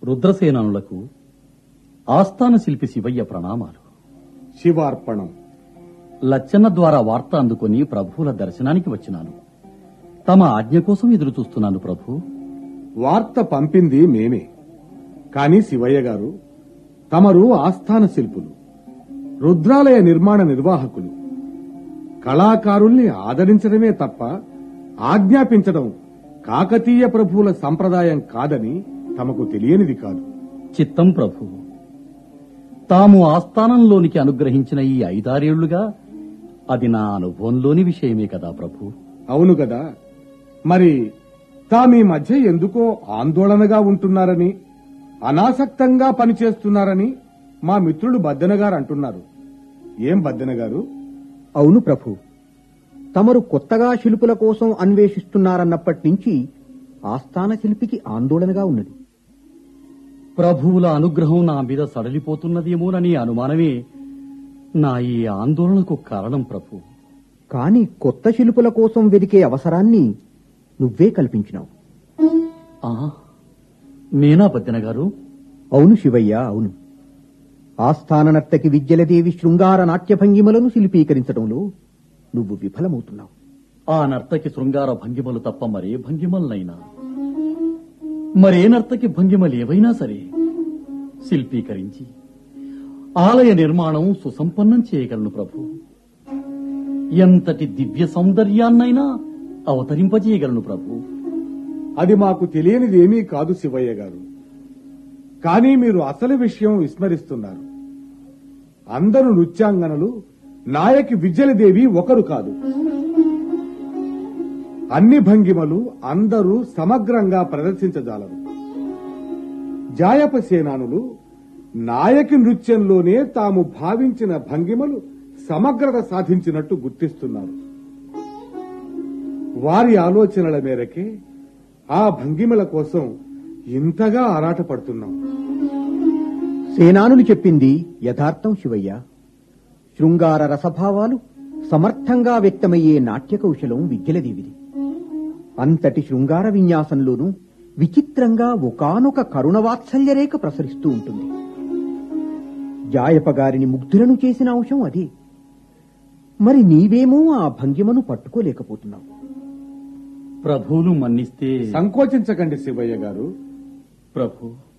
రుద్రసేనులకు ఆస్థాన శిల్పి శివయ్య ప్రణామాలు. శివార్పణం. లచ్చన్న ద్వారా వార్త అందుకొని ప్రభువుల దర్శనానికి వచ్చినాను. తమ ఆజ్ఞ కోసం ఎదురు చూస్తున్నాను ప్రభు. వార్త పంపింది మేమే. కాని శివయ్య గారు, తమరు ఆస్థాన శిల్పులు, రుద్రాలయ నిర్మాణ నిర్వాహకులు. కళాకారుల్ని ఆదరించడమే తప్ప ఆజ్ఞాపించడం కాకతీయ ప్రభువుల సంప్రదాయం కాదని తమకు తెలియనిది కాదు. చిత్తం ప్రభు. తాము ఆస్థానంలోనికి అనుగ్రహించిన ఈ 5-6 ఏళ్లుగా అది నా అనుభవంలోని విషయమే కదా ప్రభు. అవును కదా. మరి తామీ మధ్య ఎందుకో ఆందోళనగా ఉంటున్నారని, అనాసక్తంగా పనిచేస్తున్నారని మా మిత్రుడు బద్దెనగారు అంటున్నారు. ఏం బద్దెనగారు? అవును ప్రభు. తమరు కొత్తగా శిల్పుల కోసం అన్వేషిస్తున్నారన్నప్పటి నుంచి ఆస్థాన శిల్పికి ఆందోళనగా ఉన్నది. ప్రభువుల అనుగ్రహం నా మీద సడలిపోతున్నదేమోనని అనుమానమే నా ఈ ఆందోళనకు కారణం ప్రభు. కాని కొత్త శిల్పుల కోసం వెదికే అవసరాన్ని నువ్వే కల్పించినావు. నేనా బద్దెనగారు? అవును శివయ్య, అవును. ఆస్థాన నర్తకి విద్యలదేవి శృంగార నాట్య భంగిమలను శిల్పీకరించడంలో నువ్వు విఫలమవుతున్నావు. ఆ నర్తకి శృంగార భంగిమలు తప్ప మరే భంగిమలనైనా, మరే నర్తకి భంగిమలేవైనా సరే శిల్పీకరించి ఆలయ నిర్మాణం సుసంపన్నం చేయగలను ప్రభు. ఎంతటి దివ్య సౌందర్యాన్నైనా అవతరింపజేయగలను ప్రభు. అది మాకు తెలియనిదేమీ కాదు శివయ్య గారు. కానీ మీరు అసలు విషయం విస్మరిస్తున్నారు. అందరు నృత్యాంగనలు నాయకి విద్యలదేవి ఒకరు కాదు. అన్ని భంగిమలు అందరూ సమగ్రంగా ప్రదర్శించజాలరు. జాయపసేనానులు నాయకి నృత్యంలోనే తాము భావించిన భంగిమలు సమగ్రత సాధించినట్టు గుర్తిస్తున్నారు. వారి ఆలోచనల మేరకే ఆ భంగిమల కోసం ఇంతగా ఆరాటపడుతున్నాం. సేనానులు చెప్పింది యథార్థం శివయ్య. శృంగార రసభావాలు సమర్థంగా వ్యక్తమయ్యే నాట్య కౌశలం విద్యలదేవిది. అంతటి శృంగార విన్యాసంలోనూ విచిత్రంగా ఒకానొక కరుణవాత్సల్యరేఖ ప్రసరిస్తూ ఉంటుంది. జాయపగారిని ముగ్ధులను చేసిన అంశం అదే. మరి నీవేమో ఆ భంగిమను పట్టుకోలేకపోతున్నావు. ప్రభువులు మన్నిస్తే. సంకోచించకండి శివయ్య గారు. ప్రభు,